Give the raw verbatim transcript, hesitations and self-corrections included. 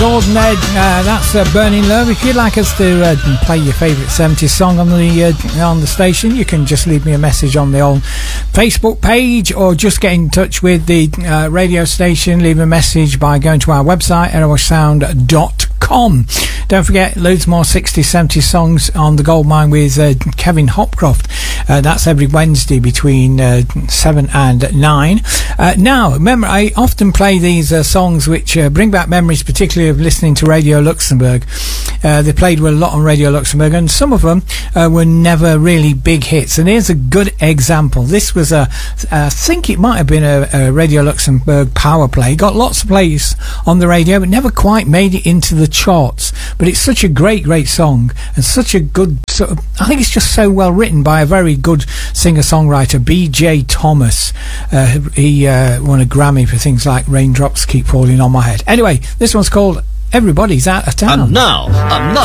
Gordon Ed, uh, that's uh, Burning Love. If you'd like us to uh, play your favourite seventies song on the uh, on the station, you can just leave me a message on the old Facebook page, or just get in touch with the uh, radio station. Leave a message by going to our website, erebus sound dot com. Don't forget, loads more sixties, seventies songs on the Goldmine with uh, Kevin Hopcroft. Uh, that's every Wednesday between uh, seven and nine. Uh, now, remember, I often play these uh, songs which uh, bring back memories, particularly of listening to Radio Luxembourg. Uh, they played a lot on Radio Luxembourg, and some of them uh, were never really big hits. And here's a good example. This was a, I think it might have been a, a Radio Luxembourg power play. Got lots of plays on the radio, but never quite made it into the charts. But it's such a great, great song, and such a good sort of, I think it's just so well written by a very good singer-songwriter, B J Thomas. Uh, he uh, won a Grammy for things like Raindrops Keep Falling on My Head. Anyway, this one's called Everybody's Out of Town. And now, another